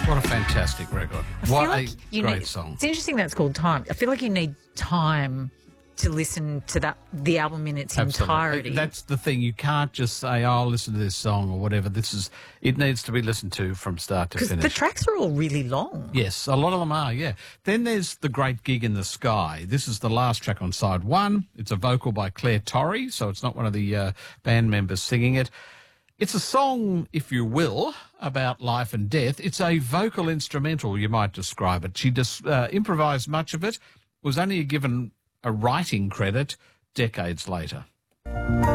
What a fantastic record. What a great song. It's interesting that it's called Time. I feel like you need time to listen to the album in its entirety. That's the thing. You can't just say, "Oh, listen to this song" or whatever. It needs to be listened to from start to finish. Because the tracks are all really long. Yes, a lot of them are, yeah. Then there's The Great Gig in the Sky. This is the last track on side one. It's a vocal by Claire Torrey, so it's not one of the band members singing it. It's a song, if you will, about life and death. It's a vocal instrumental, you might describe it. She just improvised much of it, was only given a writing credit decades later.